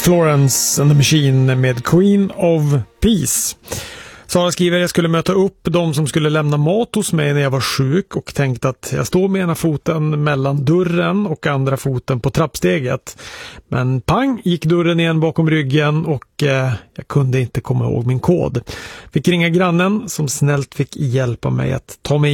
Florence and the Machine med Queen of Peace. Sara skriver: jag skulle möta upp de som skulle lämna mat hos mig när jag var sjuk och tänkte att jag står med ena foten mellan dörren och andra foten på trappsteget. Men pang gick dörren igen bakom ryggen och jag kunde inte komma ihåg min kod. Fick ringa grannen som snällt fick hjälpa mig att ta mig